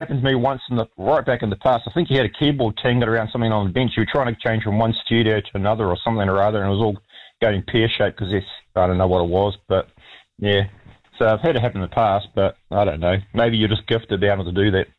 happened to me once right back in the past. I think he had a keyboard tangled around something on the bench. You were trying to change from one studio to another or something or other, and it was all going pear-shaped because I don't know what it was, but yeah. So I've had it happen in the past, but I don't know. Maybe you're just gifted to be able to do that.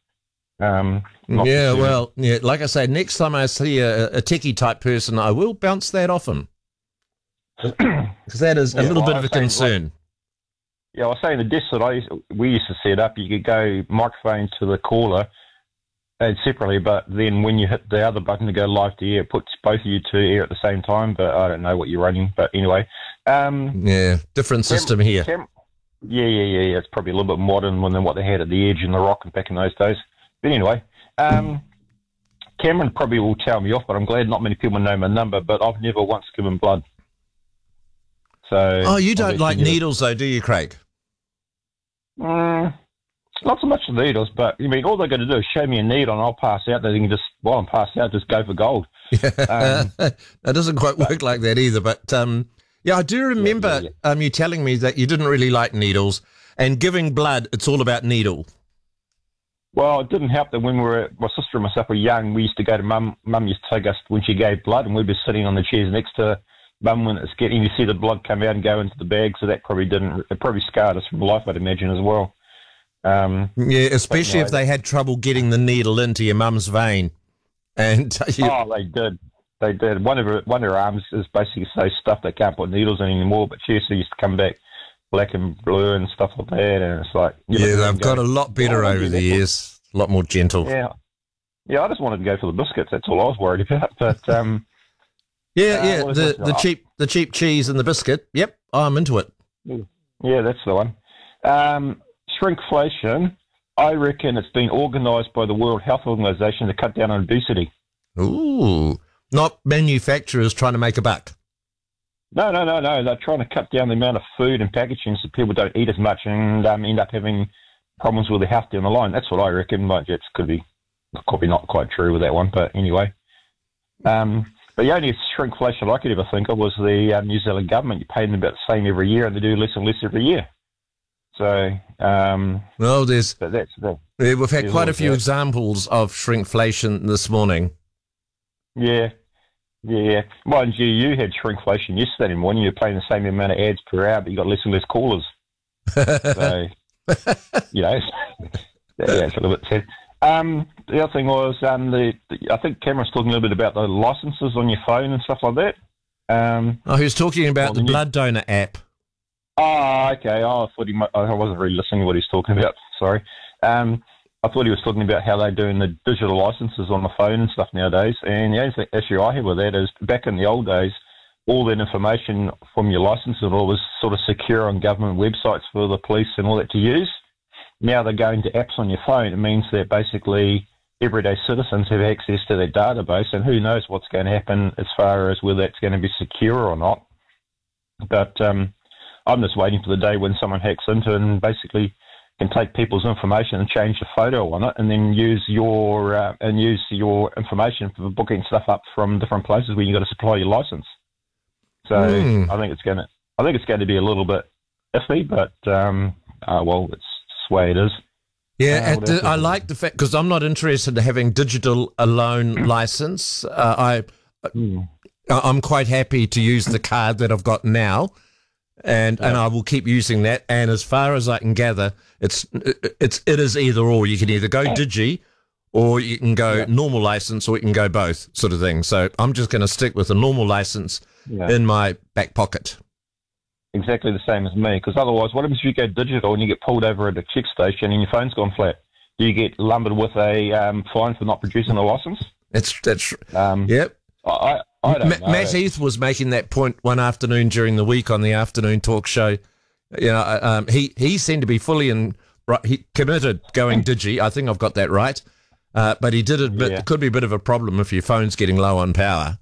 Like I say, next time I see a techie type person, I will bounce that off him. Because that is a little bit of a concern. I was saying the desk that we used to set up, you could go microphone to the caller and separately, but then when you hit the other button to go live to air, it puts both of you to air at the same time, but I don't know what you're running. But anyway. Different system here. It's probably a little bit modern than what they had at the Edge and the Rock back in those days. But anyway, Cameron probably will tell me off, but I'm glad not many people know my number, but I've never once given blood. So. You don't like needles though, do you, Craig? Not so much the needles, but I mean, all they're going to do is show me a needle and I'll pass out. They can just, while I'm passed out, just go for gold. It doesn't quite work like that either, but I do remember you telling me that you didn't really like needles, and giving blood, it's all about needle. Well, it didn't help that when my sister and myself were young, we used to go to Mum. Mum used to take us when she gave blood, and we'd be sitting on the chairs next to Mum when it's getting, you see the blood come out and go into the bag, so that probably scarred us from life, I'd imagine, as well. Especially if they had trouble getting the needle into your mum's vein. And they did. They did. One of her arms is basically so stuffed they can't put needles in anymore, but she used to come back black and blue and stuff like that, and it's like... they've got a lot better over the years, a lot more gentle. Yeah, I just wanted to go for the biscuits, that's all I was worried about, but... the cheap cheese and the biscuit, yep, I'm into it. Yeah, that's the one. Shrinkflation, I reckon it's been organised by the World Health Organization to cut down on obesity. Ooh, not manufacturers trying to make a buck. No. They're trying to cut down the amount of food and packaging so people don't eat as much and end up having problems with their health down the line. That's what I reckon. But it could be not quite true with that one. But anyway, but the only shrinkflation I could ever think of was the New Zealand government. You pay them about the same every year, and they do less and less every year. So, we've had quite a few examples of shrinkflation this morning. Yeah. Mind you had shrinkflation yesterday morning. You're paying the same amount of ads per hour, but you got less and less callers. So, it's a little bit sad. The other thing was, I think Cameron's talking a little bit about the licenses on your phone and stuff like that. He was talking about the blood donor app. Oh, okay. I wasn't really listening to what he's talking about. Sorry. I thought he was talking about how they're doing the digital licenses on the phone and stuff nowadays. And the only issue I have with that is back in the old days, all that information from your license and all was sort of secure on government websites for the police and all that to use. Now they're going to apps on your phone. It means that basically everyday citizens have access to their database, and who knows what's going to happen as far as whether that's going to be secure or not. But I'm just waiting for the day when someone hacks into it and basically can take people's information and change the photo on it, and then use your information for booking stuff up from different places where you got to supply your license. So I think it's going to be a little bit iffy, but it's the way it is. Yeah, I like the fact, because I'm not interested in having digital alone license. I'm quite happy to use the card that I've got now. And I will keep using that. And as far as I can gather, it is either or. You can either go digi, or you can go normal license, or you can go both, sort of thing. So I'm just going to stick with a normal license in my back pocket. Exactly the same as me, because otherwise, what happens if you go digital and you get pulled over at a check station and your phone's gone flat? Do you get lumbered with a fine for not producing a license? Yep. I don't know. Matt Heath was making that point one afternoon during the week on the afternoon talk show. He seemed to be fully committed going digi. I think I've got that right. But he did admit it could be a bit of a problem if your phone's getting low on power.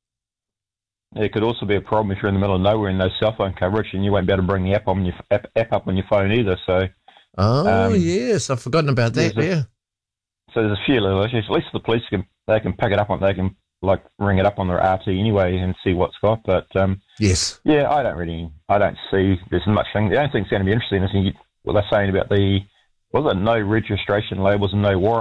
It could also be a problem if you're in the middle of nowhere and no cell phone coverage, and you won't be able to bring the app up on your phone either. So, yes, I've forgotten about that. So there's a few little issues. At least the police can pick it up on. They can ring it up on their RT anyway and see what's got. But yes, I don't see there's much thing. The only thing's going to be interesting is what they're saying about no registration labels and no warrants.